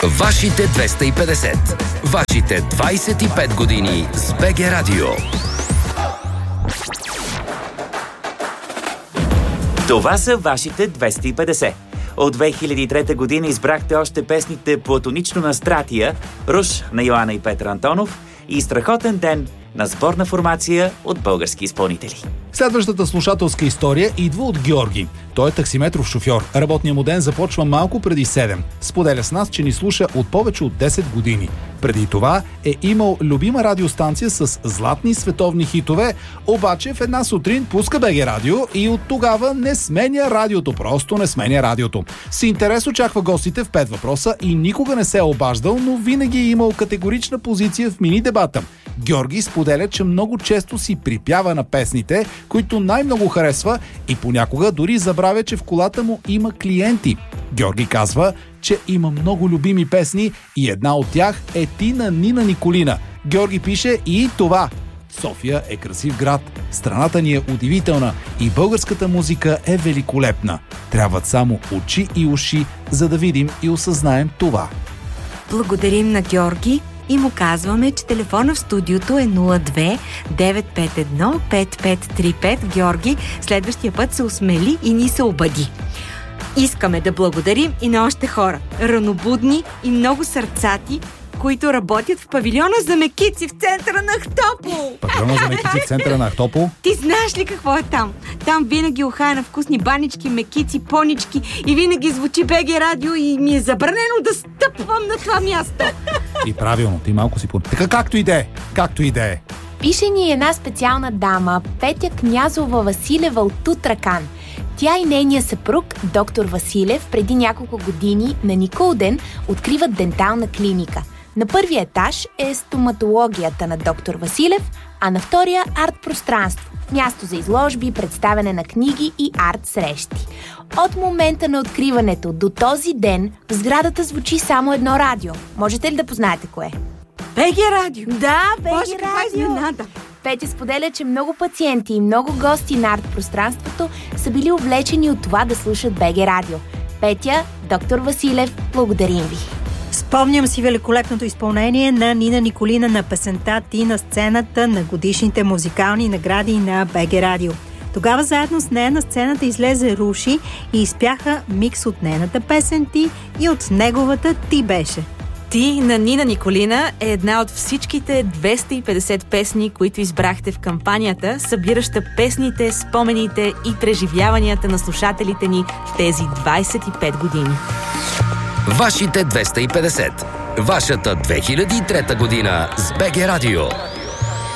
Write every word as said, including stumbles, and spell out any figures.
Вашите двеста и петдесет. Вашите двайсет и пет години с БГ Радио. Това са вашите двеста и петдесет. От две хиляди и трета година избрахте още песните "Платонично на Стратия", "Руш" на Йоана и Петър Антонов и "Страхотен ден" на сборна формация от български изпълнители. Следващата слушателска история идва от Георги. Той е таксиметров шофьор. Работният му ден започва малко преди седем. Споделя с нас, че ни слуша от повече от десет години. Преди това е имал любима радиостанция с златни световни хитове, обаче в една сутрин пуска БГ Радио и от тогава не сменя радиото. Просто не сменя радиото. С интерес очаква гостите в пет въпроса и никога не се е обаждал, но винаги е имал категорична позиция в мини дебата. Георги споделя, че много често си припява на песните, които най-много харесва, и понякога дори забравя, че в колата му има клиенти. Георги казва, че има много любими песни и една от тях е "Ти" на Нина Николина. Георги пише и това: "София е красив град, страната ни е удивителна и българската музика е великолепна. Трябват само очи и уши, за да видим и осъзнаем това." Благодарим на Георги и му казваме, че телефона в студиото е нула две девет пет едно пет пет три пет. Георги следващия път се осмели и ни се обади. Искаме да благодарим и на още хора, ранобудни и много сърцати, които работят в павилиона за мекици в центъра на Ахтопол. Павилиона за мекици в центъра на Ахтопол? Ти знаеш ли какво е там? Там винаги ухая на вкусни банички, мекици, понички и винаги звучи БГ Радио и ми е забранено да стъпвам на това място. И правилно, ти малко си по... Така както и да е, както и да е. Пише ни една специална дама, Петя Князова Василева от Тутракан. Тя и нейния съпруг, доктор Василев, преди няколко години на Николден откриват дентална клиника. На първия етаж е стоматологията на доктор Василев, а на втория – арт-пространство. Място за изложби, представяне на книги и арт-срещи. От момента на откриването до този ден в сградата звучи само едно радио. Можете ли да познаете кое? БГ Радио! Да, БГ Боже, Радио! Петя споделя, че много пациенти и много гости на арт-пространството са били увлечени от това да слушат БГ Радио. Петя, доктор Василев, благодарим ви! Спомням си великолепното изпълнение на Нина Николина на песента "Ти" на сцената на годишните музикални награди на БГ Радио. Тогава заедно с нея на сцената излезе Руши и изпяха микс от нейната песен "Ти" и от неговата "Ти" беше. "Ти" на Нина Николина е една от всичките двеста и петдесет песни, които избрахте в кампанията, събираща песните, спомените и преживяванията на слушателите ни в тези двайсет и пет години. Вашите двеста и петдесет. Вашата две хиляди и трета година с БГ Радио.